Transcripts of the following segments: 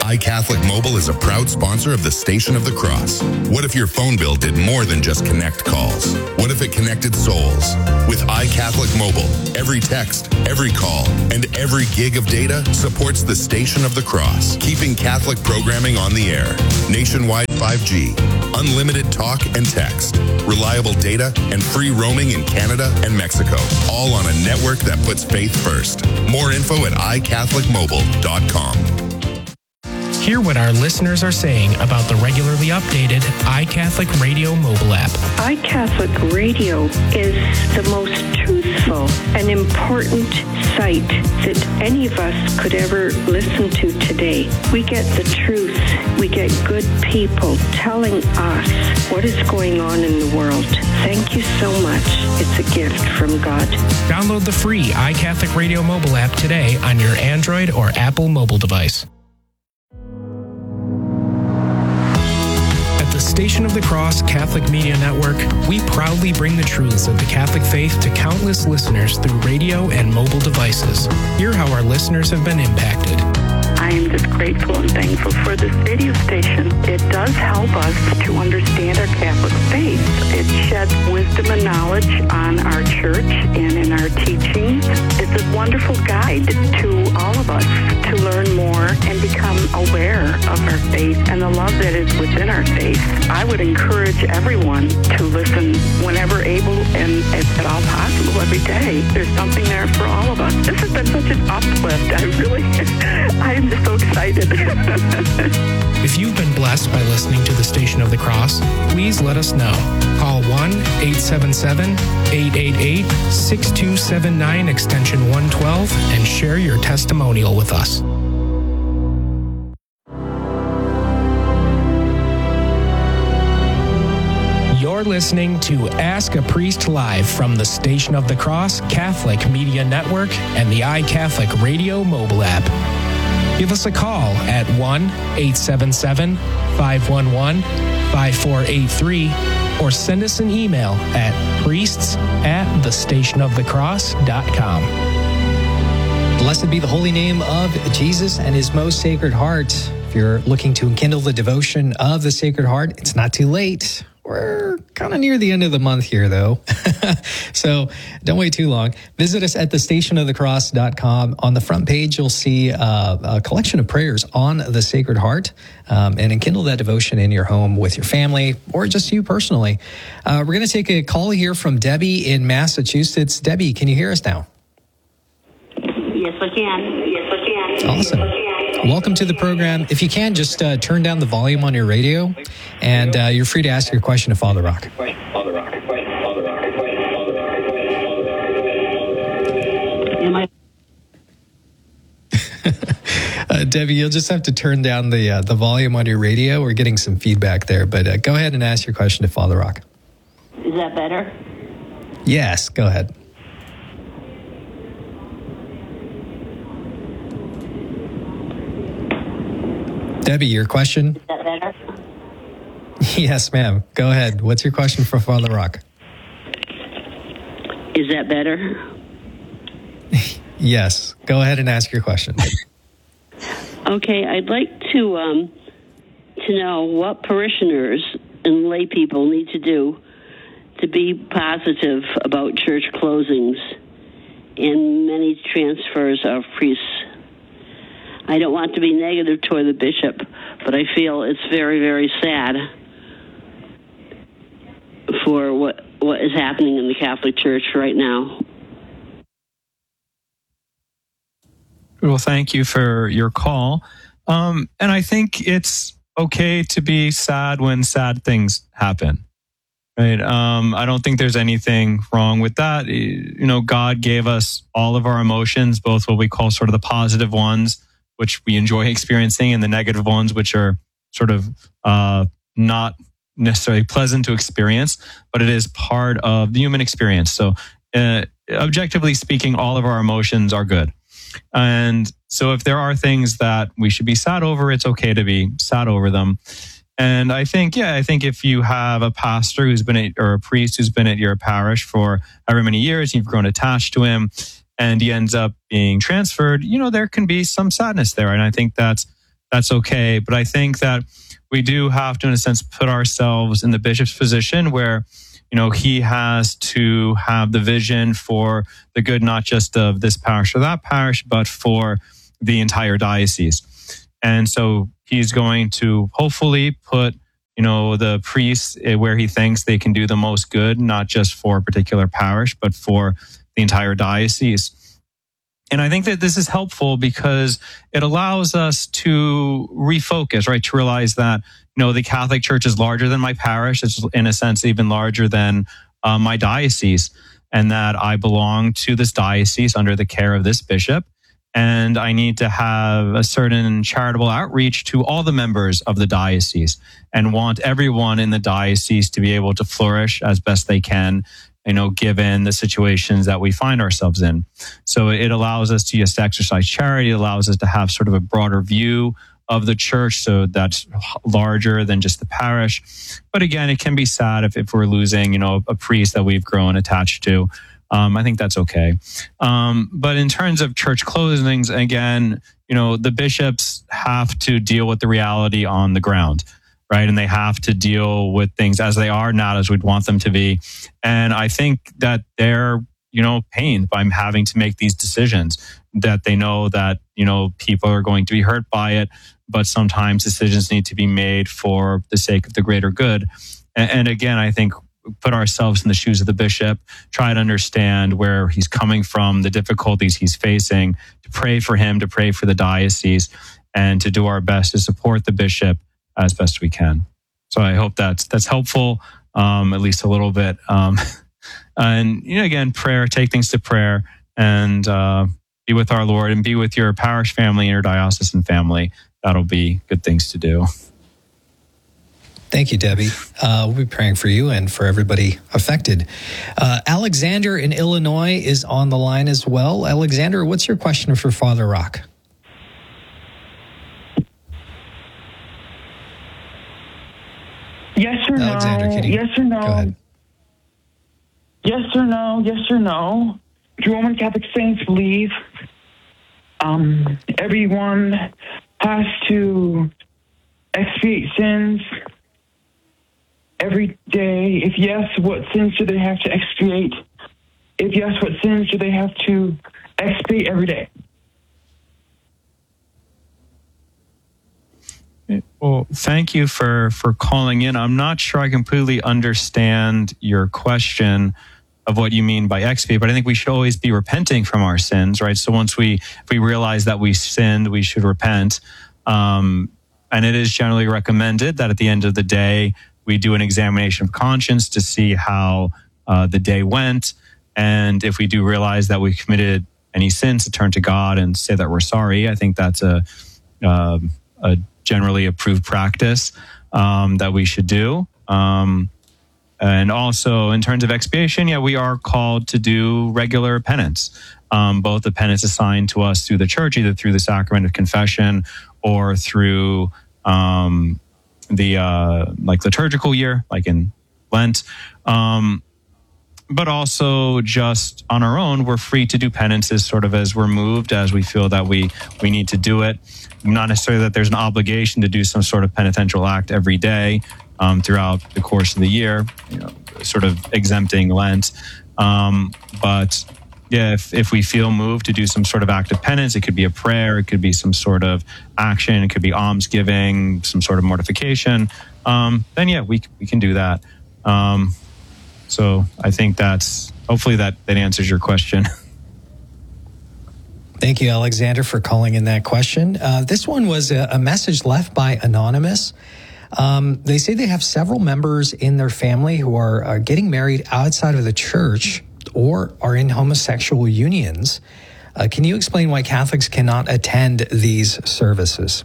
iCatholic Mobile is a proud sponsor of the Station of the Cross. What if your phone bill did more than just connect calls? What if it connected souls? With iCatholic Mobile, every text, every call, and every gig of data supports the Station of the Cross, keeping Catholic programming on the air. Nationwide 5G, unlimited talk and text, reliable data, and free roaming in Canada and Mexico, all on a network that puts faith first. More info at iCatholicMobile.com. Hear what our listeners are saying about the regularly updated iCatholic Radio mobile app. iCatholic Radio is the most truthful and important site that any of us could ever listen to today. We get the truth. We get good people telling us what is going on in the world. Thank you so much. It's a gift from God. Download the free iCatholic Radio mobile app today on your Android or Apple mobile device. The Station of the Cross Catholic Media Network, we proudly bring the truths of the Catholic faith to countless listeners through radio and mobile devices. Hear how our listeners have been impacted. I am just grateful and thankful for this radio station. It does help us to understand our Catholic faith. It sheds wisdom and knowledge on our church and in our teachings. It's a wonderful guide to all of us to learn more and become aware of our faith and the love that is within our faith. I would encourage everyone to listen whenever able and if at all possible every day. There's something there for all of us. This has been such an uplift. I am just so excited. If you've been blessed by listening to the Station of the Cross, please let us know. Call 1-877-888-6279 extension 112 and share your testimonial with us. You're listening to Ask a Priest Live from the Station of the Cross Catholic Media Network and the iCatholic Radio mobile app. Give us a call at 1-877-511-5483 or send us an email at priests@thestationofthecross.com. Blessed be the holy name of Jesus and his most sacred heart. If you're looking to enkindle the devotion of the Sacred Heart, it's not too late. We're kind of near the end of the month here, though. So don't wait too long. Visit us at thestationofthecross.com. On the front page, you'll see a collection of prayers on the Sacred Heart, and enkindle that devotion in your home with your family or just you personally. We're going to take a call here from Debbie in Massachusetts. Debbie, can you hear us now? Yes, I can. Awesome. Welcome to the program. If you can, just turn down the volume on your radio, and you're free to ask your question to Father Rock. Debbie, you'll just have to turn down the volume on your radio. We're getting some feedback there, but go ahead and ask your question to Father Rock. Is that better? Yes, go ahead. Debbie, your question? Is that better? Yes, ma'am. Go ahead. What's your question for Father Rock? Is that better? Yes. Go ahead and ask your question. Okay, I'd like to know what parishioners and lay people need to do to be positive about church closings and many transfers of priests. I don't want to be negative toward the bishop, but I feel it's very, very sad for what is happening in the Catholic Church right now. Well, thank you for your call. And I think it's okay to be sad when sad things happen. Right? I don't think there's anything wrong with that. You know, God gave us all of our emotions, both what we call sort of the positive ones, which we enjoy experiencing, and the negative ones, which are sort of not necessarily pleasant to experience, but it is part of the human experience. So objectively speaking, all of our emotions are good. And so if there are things that we should be sad over, it's okay to be sad over them. And I think if you have a pastor who's been or a priest who's been at your parish for however many years, you've grown attached to him, and he ends up being transferred, you know, there can be some sadness there. And I think that's that's okay. But I think that we do have to, in a sense, put ourselves in the bishop's position where, he has to have the vision for the good, not just of this parish or that parish, but for the entire diocese. And so he's going to hopefully put, the priests where he thinks they can do the most good, not just for a particular parish, but for the entire diocese. And I think that this is helpful because it allows us to refocus, right? To realize that, the Catholic Church is larger than my parish. It's in a sense even larger than my diocese, and that I belong to this diocese under the care of this bishop. And I need to have a certain charitable outreach to all the members of the diocese and want everyone in the diocese to be able to flourish as best they can, given the situations that we find ourselves in. So it allows us to just exercise charity. It allows us to have sort of a broader view of the church, so that's larger than just the parish. But again, it can be sad if we're losing, a priest that we've grown attached to. I think that's okay. But in terms of church closings, again, the bishops have to deal with the reality on the ground, right? And they have to deal with things as they are, not as we'd want them to be. And I think that they're, pained by having to make these decisions, that they know that, people are going to be hurt by it, but sometimes decisions need to be made for the sake of the greater good. And again, I think put ourselves in the shoes of the bishop, try to understand where he's coming from, the difficulties he's facing, to pray for him, to pray for the diocese, and to do our best to support the bishop as best we can. So I hope that's helpful, at least a little bit. And again, prayer, take things to prayer, and be with our Lord, and be with your parish family and your diocesan family. That'll be good things to do. Thank you, Debbie. We'll be praying for you and for everybody affected. Alexander in Illinois is on the line as well. Alexander, what's your question for Father Rock? Yes or Alexander, no? Yes or no? Go ahead. Yes or no? Yes or no? Do Roman Catholic saints believe everyone has to expiate sins every day? If yes, what sins do they have to expiate? If yes, what sins do they have to expiate every day? Well, thank you for calling in. I'm not sure I completely understand your question of what you mean by expiate, but I think we should always be repenting from our sins, right? So once if we realize that we sinned, we should repent. And it is generally recommended that at the end of the day, we do an examination of conscience to see how the day went. And if we do realize that we committed any sins, to turn to God and say that we're sorry. I think that's a generally approved practice that we should do. And also in terms of expiation, we are called to do regular penance, both the penance assigned to us through the church, either through the sacrament of confession or through the liturgical year, like in Lent. But also just on our own, we're free to do penances sort of as we're moved, as we feel that we need to do it. Not necessarily that there's an obligation to do some sort of penitential act every day throughout the course of the year, sort of exempting Lent. But if we feel moved to do some sort of act of penance, it could be a prayer, it could be some sort of action, it could be almsgiving, some sort of mortification, then we can do that. So I think hopefully that answers your question. Thank you, Alexander, for calling in that question. This one was a message left by Anonymous. They say they have several members in their family who are getting married outside of the church or are in homosexual unions. Can you explain why Catholics cannot attend these services?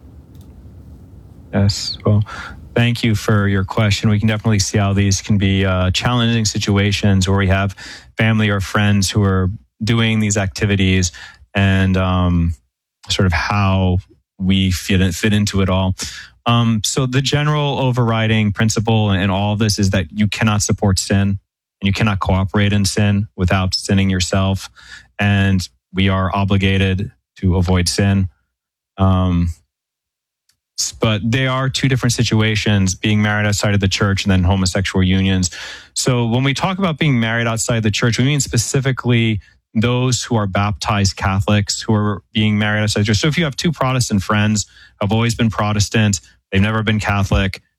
Yes, well, thank you for your question. We can definitely see how these can be challenging situations where we have family or friends who are doing these activities, and sort of how we fit into it all. So the general overriding principle in all of this is that you cannot support sin and you cannot cooperate in sin without sinning yourself. And we are obligated to avoid sin. but they are two different situations, being married outside of the church and then homosexual unions. So when we talk about being married outside the church, we mean specifically those who are baptized Catholics who are being married outside the church. So if you have two Protestant friends who have always been Protestant, they've never been Catholic,